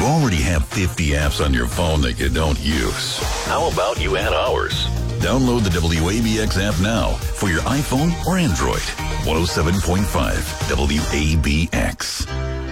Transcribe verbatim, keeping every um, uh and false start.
You already have fifty apps on your phone that you don't use. How about you add ours? Download the W A B X app now for your iPhone or Android. one oh seven point five W A B X.